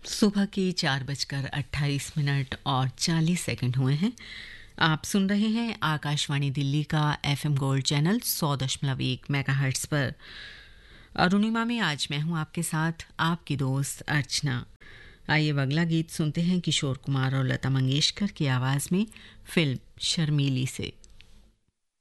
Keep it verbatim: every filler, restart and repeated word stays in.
सुबह के चार बजकर अट्ठाईस मिनट और चालीस सेकंड हुए हैं। आप सुन रहे हैं आकाशवाणी दिल्ली का एफएम गोल्ड चैनल सौ दशमलव एक मेगाहर्ट्ज पर। अरुणिमा में आज मैं हूं आपके साथ, आपकी दोस्त अर्चना। आइए अब अगला गीत सुनते हैं किशोर कुमार और लता मंगेशकर की आवाज़ में, फिल्म शर्मीली से।